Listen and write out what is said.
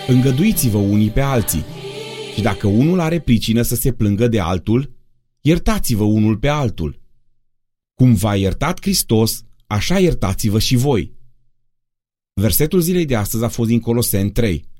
Îngăduiți-vă unii pe alții și dacă unul are pricină să se plângă de altul, iertați-vă unul pe altul. Cum v-a iertat Hristos, așa iertați-vă și voi. Versetul zilei de astăzi a fost din Coloseni 3.